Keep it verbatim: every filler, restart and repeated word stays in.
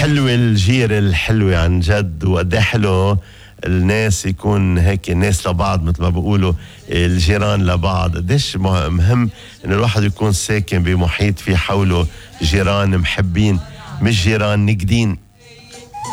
حلوة الجيرة الحلوة عن جد، وقد حلو الناس يكون هيك ناس لبعض مثل ما بيقولوا الجيران لبعض. قديش مهم ان الواحد يكون ساكن بمحيط في حوله جيران محبين، مش جيران نقدين.